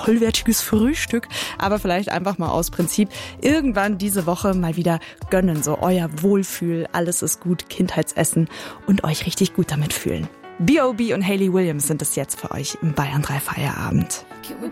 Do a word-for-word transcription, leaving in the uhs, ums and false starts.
vollwertiges Frühstück, aber vielleicht einfach mal aus Prinzip irgendwann diese Woche mal wieder gönnen, so euer Wohlfühl, alles ist gut, Kindheitsessen und euch richtig gut damit fühlen. B O B und Hayley Williams sind es jetzt für euch im Bayern drei Feierabend.